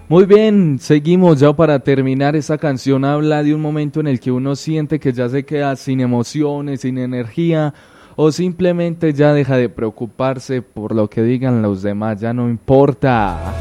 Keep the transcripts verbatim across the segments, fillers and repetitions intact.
Muy bien, seguimos ya para terminar. Esta canción habla de un momento en el que uno siente que ya se queda sin emociones, sin energía, o simplemente ya deja de preocuparse por lo que digan los demás, ya no importa.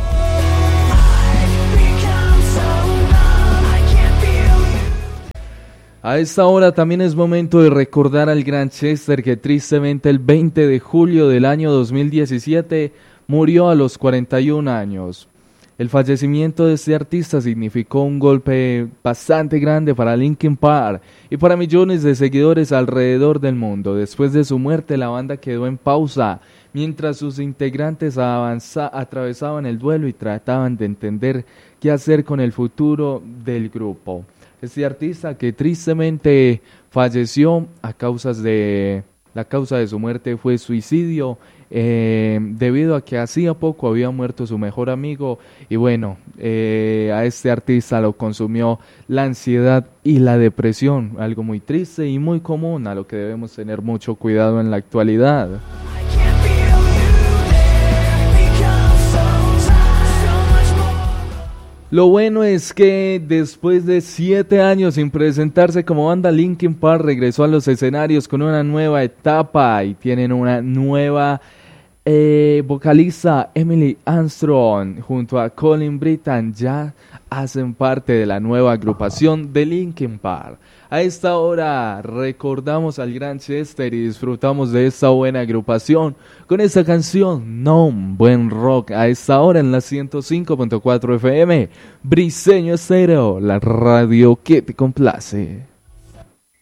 A esta hora también es momento de recordar al gran Chester, que tristemente el veinte de julio del año dos mil diecisiete murió a los cuarenta y un años. El fallecimiento de este artista significó un golpe bastante grande para Linkin Park y para millones de seguidores alrededor del mundo. Después de su muerte, la banda quedó en pausa, mientras sus integrantes avanza- atravesaban el duelo y trataban de entender qué hacer con el futuro del grupo. Este artista, que tristemente falleció a causas de... La causa de su muerte fue suicidio, eh, debido a que hacía poco había muerto su mejor amigo, y bueno, eh, a este artista lo consumió la ansiedad y la depresión, algo muy triste y muy común, a lo que debemos tener mucho cuidado en la actualidad. Lo bueno es que después de siete años sin presentarse como banda, Linkin Park regresó a los escenarios con una nueva etapa y tienen una nueva eh, vocalista, Emily Armstrong, junto a Colin Britton, ya hacen parte de la nueva agrupación de Linkin Park. A esta hora recordamos al gran Chester y disfrutamos de esta buena agrupación con esta canción, No, buen rock. A esta hora en la ciento cinco punto cuatro F M, Briseño Estéreo, la radio que te complace.